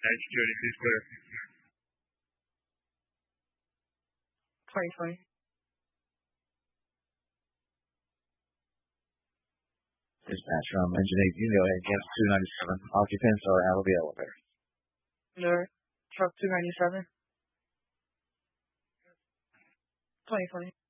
Night security, please clear. 2020. Dispatch from Engine 8, you go ahead and cancel 297. Occupants are out of the elevator. No, truck 297. 2020.